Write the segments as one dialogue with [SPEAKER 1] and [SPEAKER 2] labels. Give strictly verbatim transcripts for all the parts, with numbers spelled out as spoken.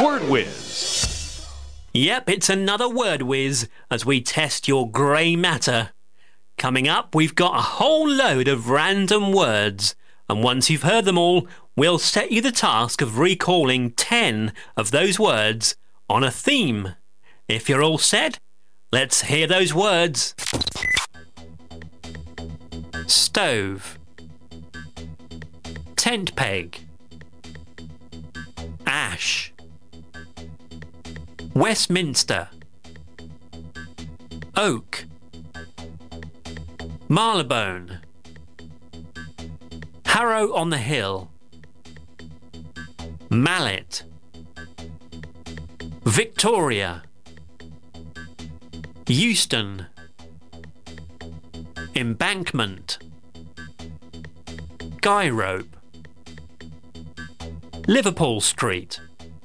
[SPEAKER 1] Word Whiz.
[SPEAKER 2] Yep, it's another Word Whiz as we test your grey matter. Coming up, we've got a whole load of random words, and once you've heard them all, we'll set you the task of recalling ten of those words on a theme. If you're all set, let's hear those words. Stove, tent peg, ash, Westminster, oak, Marylebone, Harrow on the Hill, mallet, Victoria, Euston, embankment, guy rope, Liverpool Street,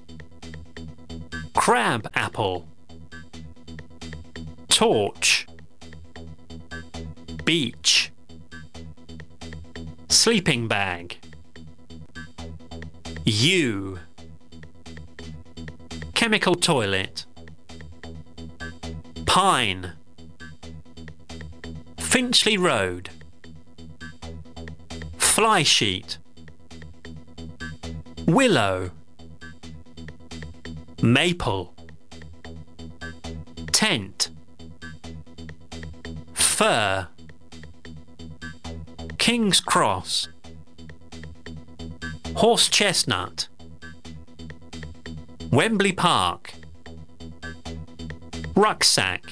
[SPEAKER 2] crab apple, torch, beach, sleeping bag, yew, chemical toilet, pine, Finchley Road, fly sheet, willow, maple, tent, fir, King's Cross, horse chestnut, Wembley Park, rucksack.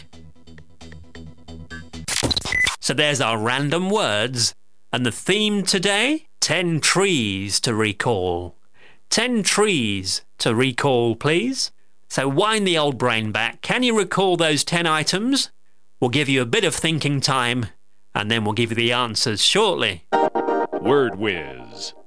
[SPEAKER 2] So there's our random words, and the theme today, ten trees to recall. Ten trees to recall, please. So wind the old brain back. Can you recall those ten items? We'll give you a bit of thinking time, and then we'll give you the answers shortly.
[SPEAKER 1] Word Whiz.